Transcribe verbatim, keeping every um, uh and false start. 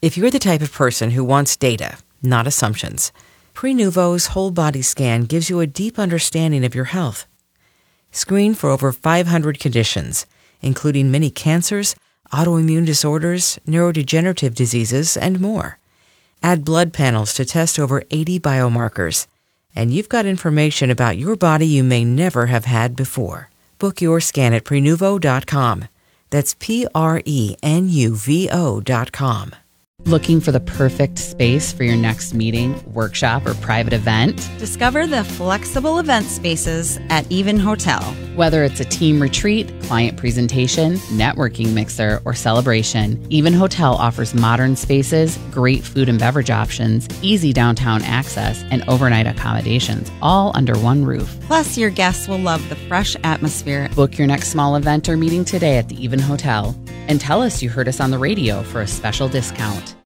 If you're the type of person who wants data, not assumptions, Prenuvo's whole body scan gives you a deep understanding of your health. Screen for over five hundred conditions, including many cancers, autoimmune disorders, neurodegenerative diseases, and more. Add blood panels to test over eighty biomarkers, and you've got information about your body you may never have had before. Book your scan at Prenuvo dot com. That's P R E N U V O dot com. Looking for the perfect space for your next meeting, workshop, or private event? Discover the flexible event spaces at Even Hotel. Whether it's a team retreat, client presentation, networking mixer, or celebration, Even Hotel offers modern spaces, great food and beverage options, easy downtown access, and overnight accommodations, all under one roof. Plus, your guests will love the fresh atmosphere. Book your next small event or meeting today at the Even Hotel. And tell us you heard us on the radio for a special discount.